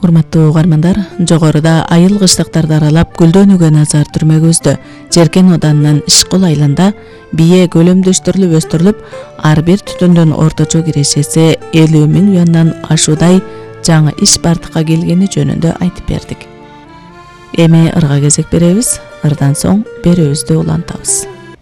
Урматтуу угармандар, жогоруда айыл кыштыктарды аралап гүлдөнүүгө назар түрмөгүбүздө Жеркен оданынын Ишкул айылында бие көлөмдөштүрүлүп өстүрүлүп, ар бир түтүндүн орточо кирешеси 50.000 юандан ашуудай жаңы иш бардыкка келгени жөнүндө айтып бердик. Эми ырга кезек беребиз, ырдан соң берүүбүздү улантабыз.